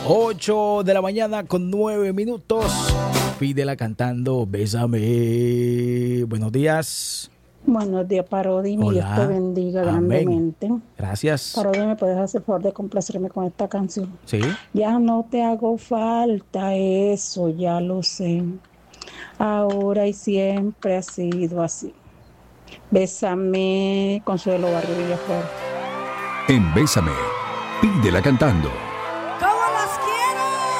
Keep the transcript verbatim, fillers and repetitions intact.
ocho de la mañana con nueve minutos. Pídela cantando Bésame. Buenos días. Buenos días, Parodi. Mi Dios te bendiga Amén. Grandemente. Gracias. Parodi, ¿me puedes hacer favor de complacerme con esta canción? Sí. Ya no te hago falta, eso ya lo sé. Ahora y siempre ha sido así. Bésame, Consuelo Barrio Villaflor. En Bésame, pídela cantando.